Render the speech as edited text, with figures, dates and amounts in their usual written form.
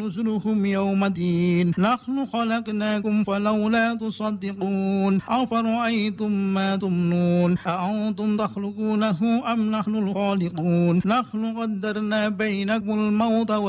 نزلهم يوم الدين نحن خلقناكم فلولا تصدقون أفرأيتم ما تمنون أأنتم تخلقونه أم نحن الخالقون نحن قدرنا بينكم الموت